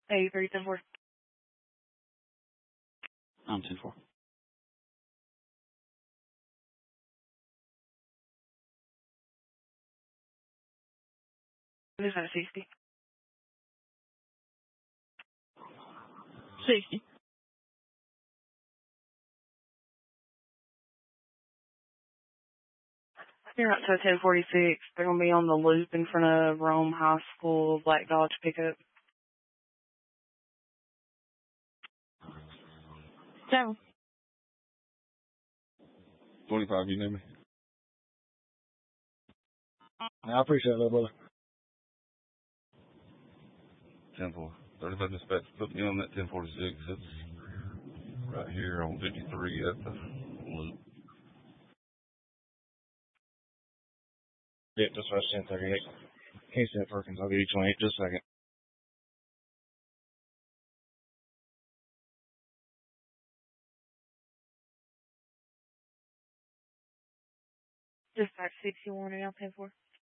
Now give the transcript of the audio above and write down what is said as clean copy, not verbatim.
8374. I'm 10-4. This is at 60. 60. You're up to 1046. They're going to be on the loop in front of Rome High School, Black Dodge pickup. 7. 25, you name me? I appreciate that, brother. 10-4. 35 dispatch, put me on that 1046. It's right here on 53 at the loop. Yeah, just rush 1038. Hey, Seth Perkins, I'll give you 28. Just a second. Dispatch 61 and I'll 10-4.